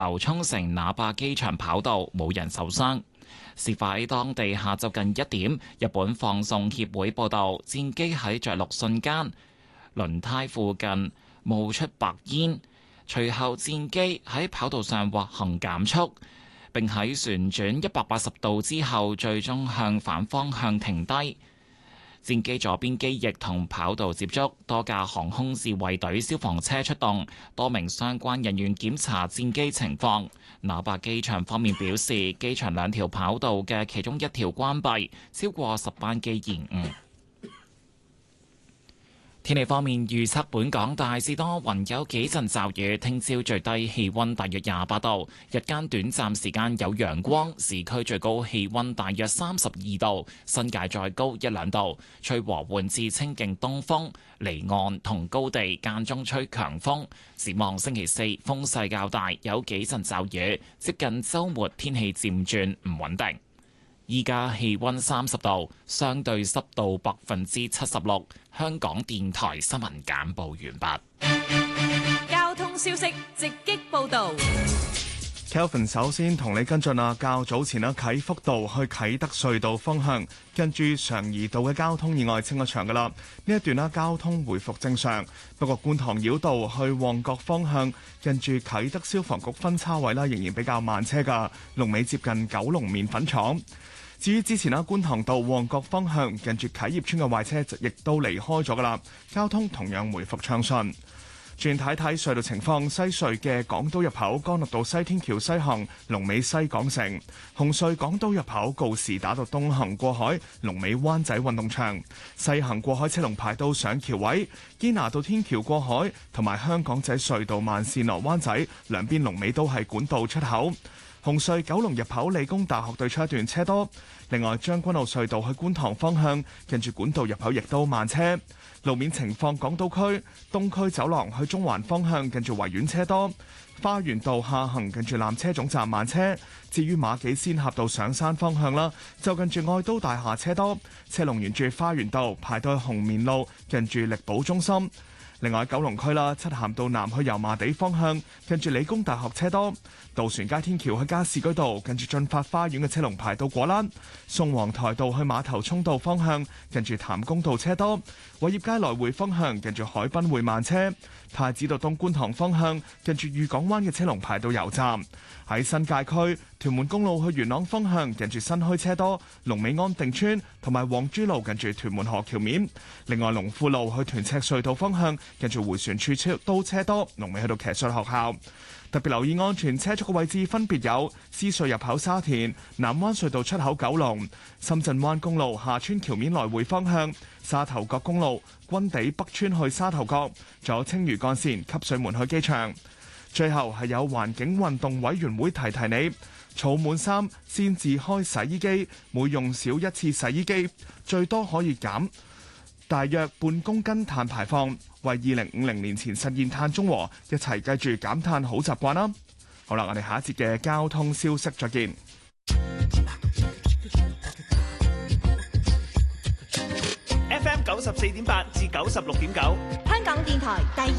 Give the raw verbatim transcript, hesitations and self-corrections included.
由沖繩那霸機場跑道，冇人受傷。事發喺當地下晝近一點，日本放送協會報道，戰機喺着陸瞬間，輪胎附近冒出白煙，隨後戰機喺跑道上滑行減速，並喺旋轉一百八十度之後，最終向反方向停低。戰機左邊機翼同跑道接觸，多架航空自衛隊消防車出動，多名相關人員檢查戰機情況。那霸機場方面表示，機場兩條跑道嘅其中一條關閉，超過十班機延誤。天氣方面預測，本港大致多雲，有幾陣驟雨。聽朝最低氣溫大約廿八度，日間短暫時間有陽光，市區最高氣溫大約三十二度，新界再高一兩度。吹和緩至清勁東風，離岸同高地間中吹強風。展望星期四風勢較大，有幾陣驟雨。接近週末天氣漸轉唔穩定。依家氣溫三十度，相對濕度百分之七十六。香港電台新聞簡報完畢。交通消息直擊報導。 Kelvin 首先同你跟進啊，較早前啊啟福道去啟德隧道方向，跟住常怡道嘅交通意外清咗場噶啦，呢一段啦交通回復正常。不過觀塘繞道去旺角方向，跟住啟德消防局分叉位啦，仍然比較慢車噶，龍尾接近九龍麵粉廠。至於之前啦，觀塘道旺角方向近住啟業村嘅壞車亦都離開咗噶啦，交通同樣回復暢順。轉睇睇隧道情況，西隧嘅港島入口干諾道西天橋西行，龍尾西港城；紅隧港島入口告士打道東行過海，龍尾灣仔運動場；西行過海車龍排到上橋位，堅拿道天橋過海同埋香港仔隧道慢線落灣仔兩邊龍尾都係管道出口。紅隧九龍入口理工大學對出一段車多，另外將軍澳隧道去觀塘方向近住管道入口亦都慢車。路面情況，港島區東區走廊去中環方向近住維園車多，花園道下行近住纜車總站慢車。至於馬己仙峽道上山方向啦，就近住愛都大廈車多，車龍沿住花園道排到去紅棉路近住力寶中心。另外九龍區啦，漆咸道南去油麻地方向近住理工大學車多，渡船街天橋去加士居道近住進發花園嘅車龍排到果欄，宋皇台道去馬頭涌道方向近住譚公道車多，偉業街來回方向近住海濱會慢車，太子道東觀塘方向近住裕港灣嘅車龍排到油站。喺新界區屯門公路去元朗方向近住新墟車多，龍尾安定村同埋黃珠路近住屯門河橋面。另外龍富路去屯赤隧道方向近住迴旋處車都車多，龍尾去到騎術學校。特別留意安全車速嘅位置分別有獅隧入口沙田、南灣隧道出口九龍、深圳灣公路下村橋面來回方向、沙頭角公路軍地北村去沙頭角，仲有青嶼幹線汲水門去機場。最後係有環境運動委員會提提你，儲滿衫先至開洗衣機，每用少一次洗衣機，最多可以減大約半公斤碳排放，為二零五零年前實現碳中和，一齊記住減碳好習慣啦！好啦，我哋下一節嘅交通消息再見。 F M 九十四點八至九十六點九， 香港電台第二